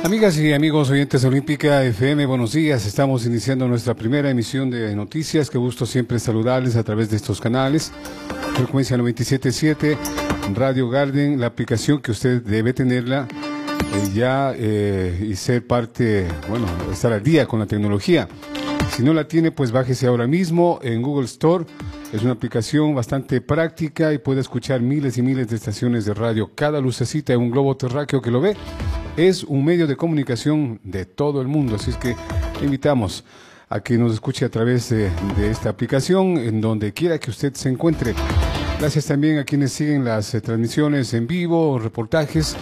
Amigas y amigos oyentes de Olímpica FM, buenos días. Estamos iniciando nuestra primera emisión de noticias. Qué gusto siempre saludarles a través de estos canales. Frecuencia 97.7, Radio Garden, la aplicación que usted debe tenerla y ser parte, bueno, estar al día con la tecnología. Si no la tiene, pues bájese ahora mismo en Google Store. Es una aplicación bastante práctica y puede escuchar miles y miles de estaciones de radio. Cada lucecita en un globo terráqueo que lo ve es un medio de comunicación de todo el mundo. Así es que le invitamos a que nos escuche a través de esta aplicación en donde quiera que usted se encuentre. Gracias también a quienes siguen las transmisiones en vivo, reportajes,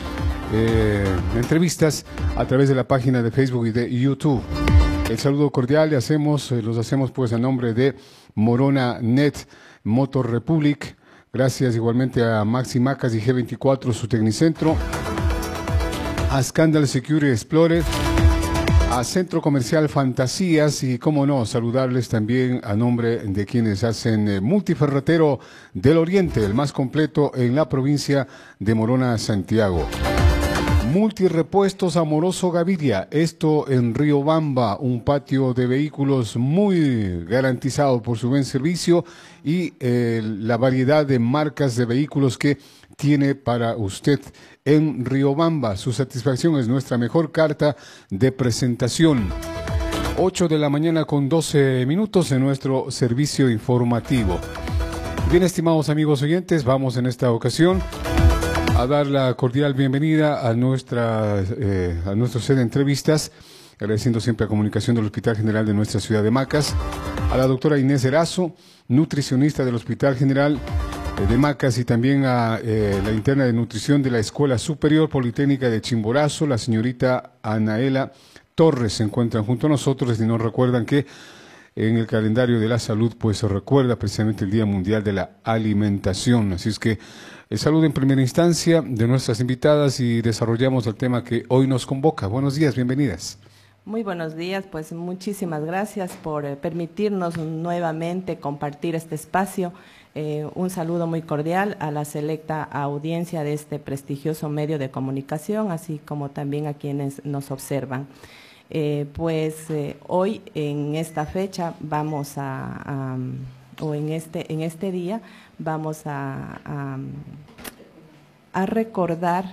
entrevistas a través de la página de Facebook y de YouTube. El saludo cordial los hacemos pues a nombre de Morona Net Motor Republic. Gracias igualmente a Maxi Macas y G24, su tecnicentro, a Scandal Security Explorer, a Centro Comercial Fantasías y, cómo no, saludarles también a nombre de quienes hacen Multiferretero del Oriente, el más completo en la provincia de Morona, Santiago. Multirepuestos Amoroso Gaviria, esto en Riobamba, un patio de vehículos muy garantizado por su buen servicio y la variedad de marcas de vehículos que tiene para usted en Riobamba. Su satisfacción es nuestra mejor carta de presentación. 8 de la mañana con 12 minutos en nuestro servicio informativo. Bien, estimados amigos oyentes, vamos en esta ocasión a dar la cordial bienvenida a nuestro set de entrevistas, agradeciendo siempre a Comunicación del Hospital General de nuestra ciudad de Macas, a la doctora Inés Erazo, nutricionista del Hospital General de Macas, y también a la interna de nutrición de la Escuela Superior Politécnica de Chimborazo, la señorita Anaela Torres. Se encuentran junto a nosotros y nos recuerdan que en el calendario de la salud pues se recuerda precisamente el Día Mundial de la Alimentación. Así es que el saludo en primera instancia de nuestras invitadas y desarrollamos el tema que hoy nos convoca. Buenos días, bienvenidas. Muy buenos días, pues muchísimas gracias por permitirnos nuevamente compartir este espacio. Un saludo muy cordial a la selecta audiencia de este prestigioso medio de comunicación, así como también a quienes nos observan. Hoy en esta fecha vamos en este día vamos a recordar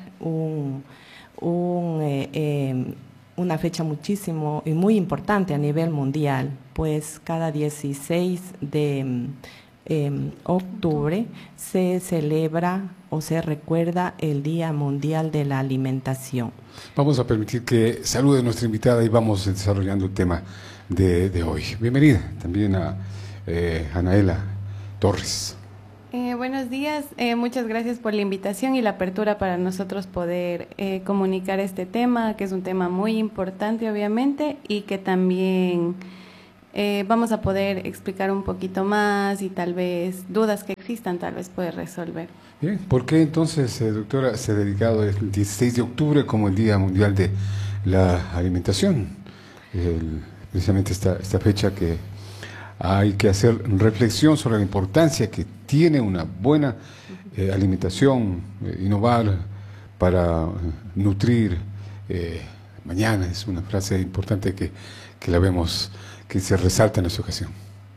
una fecha muchísimo y muy importante a nivel mundial, pues cada 16 de octubre se celebra o se recuerda el Día Mundial de la Alimentación. Vamos a permitir que salude a nuestra invitada y vamos desarrollando el tema de hoy. Bienvenida también a Anaela Torres. Buenos días, muchas gracias por la invitación y la apertura para nosotros poder comunicar este tema, que es un tema muy importante obviamente y que también vamos a poder explicar un poquito más y tal vez dudas que existan, tal vez poder resolver. Bien, ¿por qué entonces, doctora, se ha dedicado el 16 de octubre como el Día Mundial de la Alimentación? Precisamente esta fecha que hay que hacer reflexión sobre la importancia que tiene una buena alimentación, innovar para nutrir mañana. Es una frase importante que la vemos, que se resalta en esta ocasión.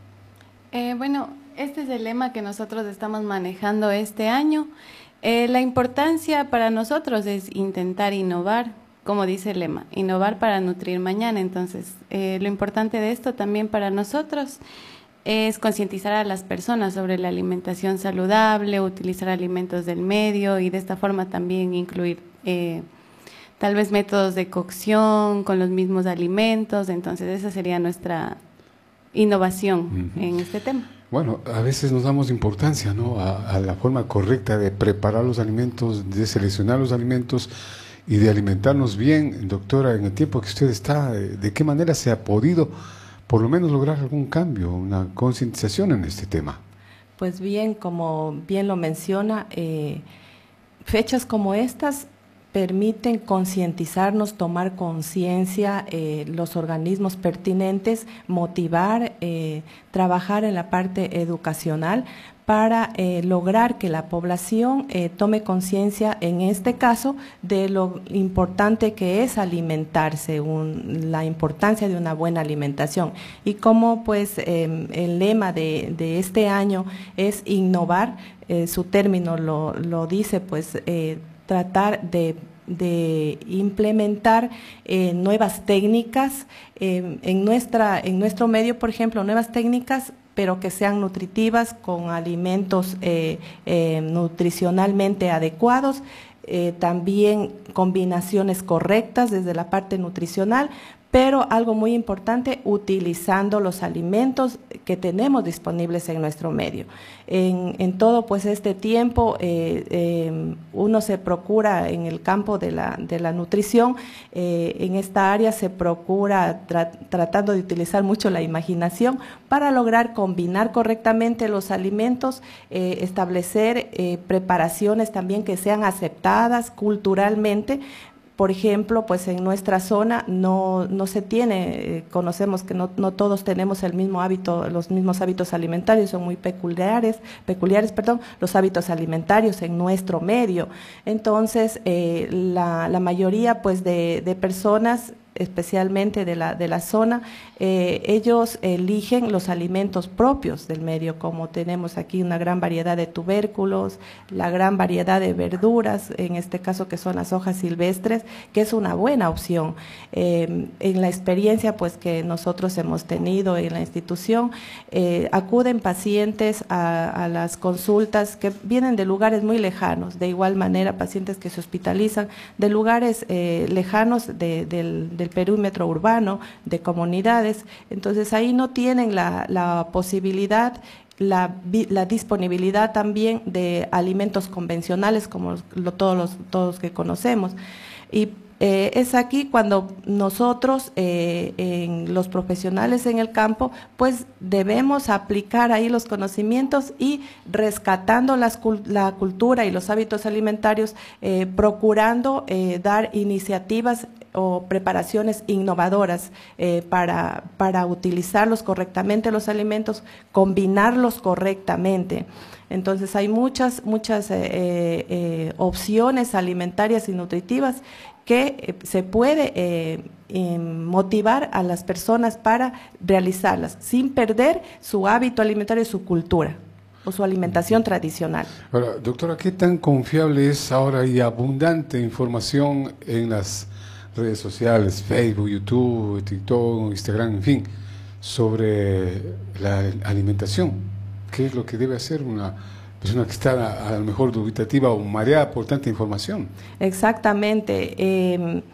Este es el lema que nosotros estamos manejando este año. La importancia para nosotros es intentar innovar, como dice el lema, innovar para nutrir mañana. Entonces, lo importante de esto también para nosotros es concientizar a las personas sobre la alimentación saludable, utilizar alimentos del medio y de esta forma también incluir tal vez métodos de cocción con los mismos alimentos. Entonces, esa sería nuestra innovación en este tema. Bueno, a veces nos damos importancia, ¿no?, a la forma correcta de preparar los alimentos, de seleccionar los alimentos y de alimentarnos bien. Doctora, en el tiempo que usted está, ¿de qué manera se ha podido por lo menos lograr algún cambio, una concientización en este tema? Pues bien, como bien lo menciona, fechas como estas permiten concientizarnos, tomar conciencia, los organismos pertinentes, motivar, trabajar en la parte educacional para lograr que la población tome conciencia, en este caso, de lo importante que es alimentarse, la importancia de una buena alimentación. Y como pues el lema de este año es innovar, su término lo dice, pues tratar de implementar nuevas técnicas en nuestro medio, por ejemplo, nuevas técnicas, pero que sean nutritivas, con alimentos nutricionalmente adecuados, también combinaciones correctas desde la parte nutricional, pero algo muy importante, utilizando los alimentos que tenemos disponibles en nuestro medio. En todo pues este tiempo uno se procura en el campo de la nutrición, en esta área se procura tratando de utilizar mucho la imaginación para lograr combinar correctamente los alimentos, establecer preparaciones también que sean aceptadas culturalmente. Por ejemplo, pues en nuestra zona no se tiene, conocemos que no todos tenemos el mismo hábito, los mismos hábitos alimentarios, son muy peculiares, los hábitos alimentarios en nuestro medio. Entonces, la mayoría pues de personas, especialmente de la zona, ellos eligen los alimentos propios del medio, como tenemos aquí una gran variedad de tubérculos, la gran variedad de verduras, en este caso que son las hojas silvestres, que es una buena opción. En la experiencia pues que nosotros hemos tenido en la institución, acuden pacientes a las consultas que vienen de lugares muy lejanos, de igual manera pacientes que se hospitalizan de lugares lejanos del perímetro urbano, de comunidades. Entonces ahí no tienen la posibilidad, la disponibilidad también de alimentos convencionales como todos que conocemos. Y es aquí cuando nosotros, los profesionales en el campo, pues debemos aplicar ahí los conocimientos y rescatando la cultura y los hábitos alimentarios, procurando dar iniciativas o preparaciones innovadoras para utilizarlos correctamente los alimentos, combinarlos correctamente. Entonces hay muchas opciones alimentarias y nutritivas que se puede motivar a las personas para realizarlas sin perder su hábito alimentario y su cultura o su alimentación tradicional. Ahora, doctora, ¿qué tan confiable es ahora y abundante información en las redes sociales, Facebook, YouTube, TikTok, Instagram, en fin, sobre la alimentación? ¿Qué es lo que debe hacer una persona que está a lo mejor dubitativa o mareada por tanta información? Exactamente.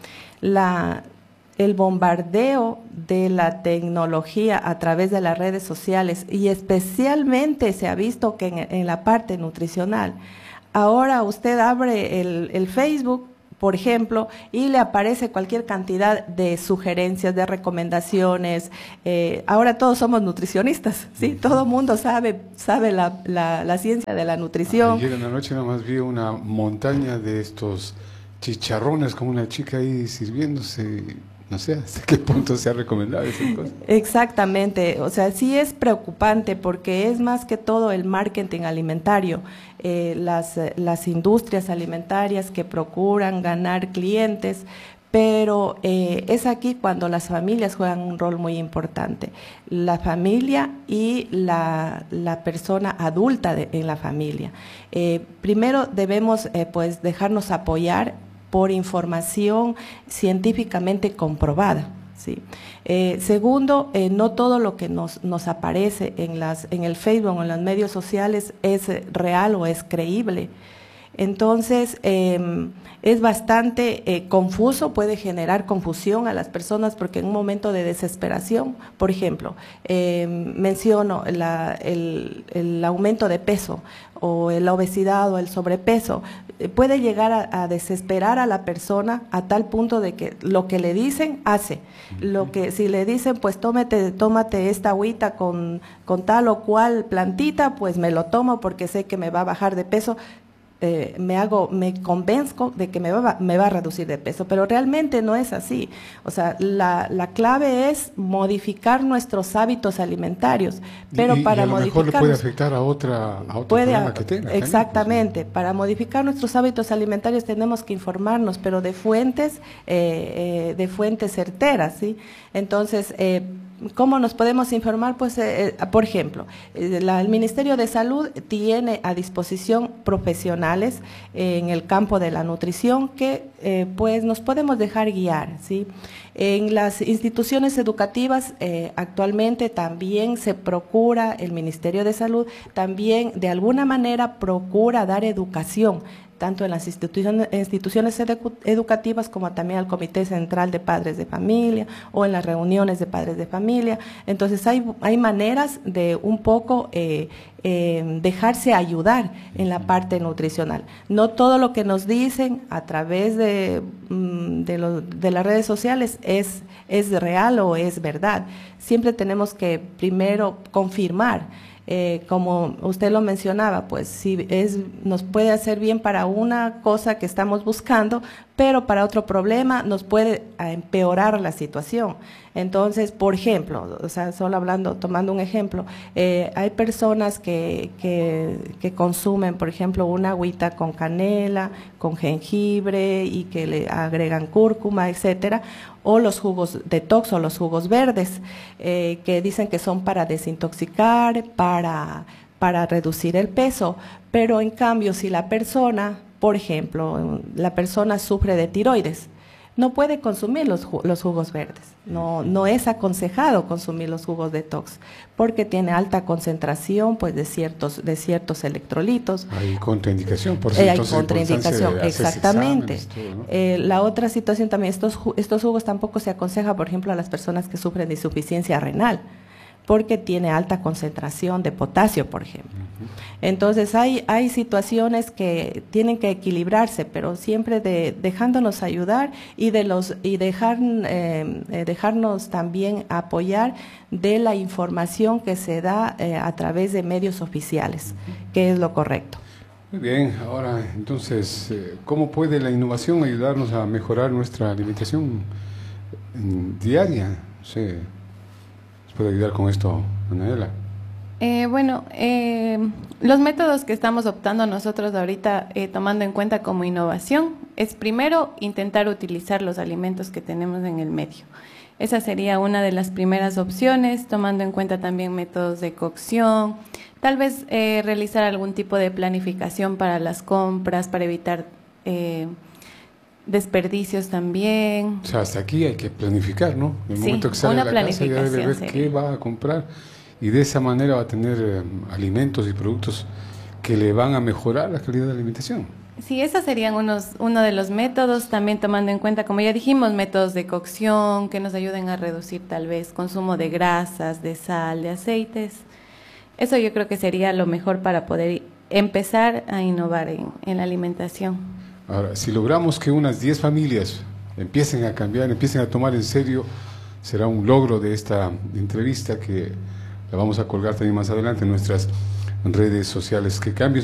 El bombardeo de la tecnología a través de las redes sociales, y especialmente se ha visto que en la parte nutricional, ahora usted abre el Facebook, por ejemplo, y le aparece cualquier cantidad de sugerencias, de recomendaciones. Ahora todos somos nutricionistas, ¿sí? Todo el mundo sabe la ciencia de la nutrición. Ayer en la noche nada más vi una montaña de estos chicharrones con una chica ahí sirviéndose. No sé hasta qué punto se ha recomendado esa cosa. Exactamente, o sea, sí es preocupante porque es más que todo el marketing alimentario, las industrias alimentarias que procuran ganar clientes, pero es aquí cuando las familias juegan un rol muy importante, la familia y la persona adulta en la familia. Primero debemos pues dejarnos apoyar por información científicamente comprobada, ¿sí? Segundo, no todo lo que nos aparece en el Facebook o en los medios sociales es real o es creíble. Entonces, es bastante confuso, puede generar confusión a las personas porque en un momento de desesperación, por ejemplo, menciono el aumento de peso o la obesidad o el sobrepeso, puede llegar a desesperar a la persona a tal punto de que lo que le dicen hace. Lo que si le dicen pues tómate esta agüita con tal o cual plantita, pues me lo tomo porque sé que me va a bajar de peso. me convenzco de que me va a reducir de peso, pero realmente no es así. O sea, la clave es modificar nuestros hábitos alimentarios, pero para a lo mejor le puede afectar a otro problema que tenga. Exactamente, para modificar nuestros hábitos alimentarios tenemos que informarnos, pero de fuentes certeras, ¿sí? Entonces, ¿cómo nos podemos informar? Pues, por ejemplo, el Ministerio de Salud tiene a disposición profesionales en el campo de la nutrición que pues nos podemos dejar guiar, ¿sí? En las instituciones educativas actualmente también se procura, el Ministerio de Salud también de alguna manera procura dar educación, tanto en las instituciones educativas como también al Comité Central de Padres de Familia o en las reuniones de padres de familia. Entonces hay maneras de un poco dejarse ayudar en la parte nutricional. No todo lo que nos dicen a través de las redes sociales es real o es verdad. Siempre tenemos que primero confirmar. Como usted lo mencionaba, pues si nos puede hacer bien para una cosa que estamos buscando, pero para otro problema nos puede empeorar la situación. Entonces, por ejemplo, o sea, tomando un ejemplo, hay personas que consumen, por ejemplo, una agüita con canela, con jengibre y que le agregan cúrcuma, etcétera, o los jugos detox o los jugos verdes, que dicen que son para desintoxicar, para reducir el peso, pero en cambio si la persona, por ejemplo, la persona sufre de tiroides, no puede consumir los jugos verdes, no es aconsejado consumir los jugos detox, porque tiene alta concentración pues de ciertos electrolitos. Hay contraindicación, por cierto. Hay contraindicación, exactamente. Exámenes, todo, ¿no? La otra situación también, estos jugos tampoco se aconseja, por ejemplo, a las personas que sufren de insuficiencia renal, porque tiene alta concentración de potasio, por ejemplo. Entonces hay situaciones que tienen que equilibrarse, pero siempre dejándonos ayudar y dejarnos también apoyar de la información que se da a través de medios oficiales, que es lo correcto. Muy bien, ahora entonces, ¿cómo puede la innovación ayudarnos a mejorar nuestra alimentación diaria? Sí. ¿Puede ayudar con esto, Anaela? Los métodos que estamos optando nosotros ahorita, tomando en cuenta como innovación, es primero intentar utilizar los alimentos que tenemos en el medio. Esa sería una de las primeras opciones, tomando en cuenta también métodos de cocción, tal vez realizar algún tipo de planificación para las compras, para evitar desperdicios también. O sea, hasta aquí hay que planificar, ¿no? En el momento que sale de la casa ya debe ver qué va a comprar y de esa manera va a tener alimentos y productos que le van a mejorar la calidad de la alimentación. Sí, esos serían uno de los métodos, también tomando en cuenta, como ya dijimos, métodos de cocción que nos ayuden a reducir tal vez consumo de grasas, de sal, de aceites. Eso yo creo que sería lo mejor para poder empezar a innovar en la alimentación. Ahora, si logramos que unas 10 familias empiecen a cambiar, empiecen a tomar en serio, será un logro de esta entrevista que la vamos a colgar también más adelante en nuestras redes sociales. ¿Qué cambios